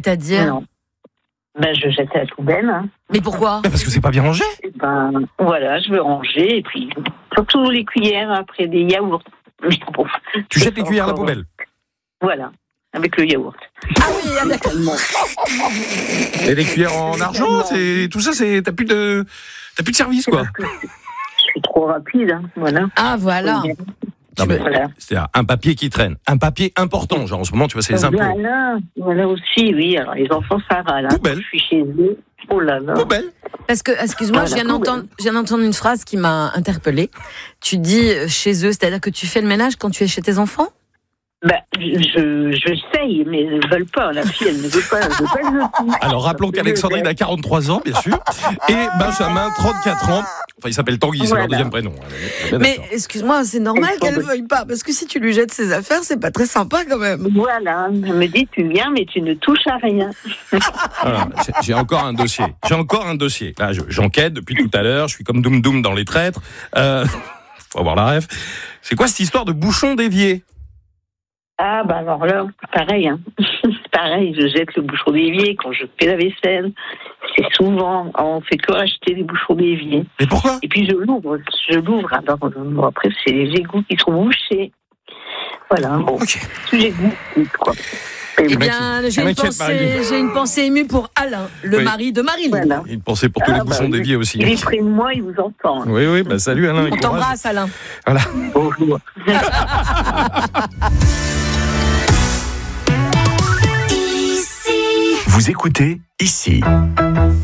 C'est-à-dire ? Non. Je jette à la poubelle. Hein. Mais pourquoi ? Parce que c'est pas bien rangé. Voilà, je veux ranger. Et puis, surtout les cuillères après des yaourts. Mais bon, Tu jettes les cuillères à la poubelle. Voilà, avec le yaourt. Ah oui, d'accord. Et les cuillères en argent, tout ça, t'as plus de service, quoi. Je suis trop rapide, hein. Voilà. Ah, voilà. Non, mais Voilà. c'est un papier qui traîne. Un papier important. Genre, en ce moment, tu vois, c'est les impôts. Voilà aussi, oui. Alors, les enfants, ça râle. Hein. Poubelle. Je suis chez eux. Oh là là. Poubelle. Parce que, excuse-moi, je viens d'entendre une phrase qui m'a interpellée. Tu dis chez eux, c'est-à-dire que tu fais le ménage quand tu es chez tes enfants ? J'essaye, mais ils ne veulent pas. La fille, elle ne veut pas. Elle veut pas le faire. Alors, rappelons qu'Alexandrine a 43 ans, bien sûr. Et Benjamin, 34 ans. Enfin, il s'appelle Tanguy, c'est leur deuxième prénom. Mais excuse-moi, c'est normal qu'elle ne veuille pas. Parce que si tu lui jettes ses affaires, c'est pas très sympa quand même. Voilà. Elle me dit, tu viens, mais tu ne touches à rien. Voilà, j'ai encore un dossier. Là, j'enquête depuis tout à l'heure. Je suis comme Doum Doum dans Les Traîtres. Faut avoir la ref. C'est quoi cette histoire de bouchon d'évier ? Ah, alors là, pareil. Hein. Pareil, je jette le bouchon d'évier quand je fais la vaisselle. C'est souvent, on fait que acheter des bouchons d'évier. Et pourquoi ? Et puis je l'ouvre. Alors, après, c'est les égouts qui sont bouchés. Voilà, bon. Ok. J'ai goût, quoi. Eh bien, j'ai une pensée émue pour Alain, le mari de Marie. Voilà. Une pensée pour tous les bouchons d'évier aussi. Il est près de moi, il vous entend. Hein. Oui, salut Alain. On t'embrasse, Alain. Voilà. Bonjour. Vous écoutez ici.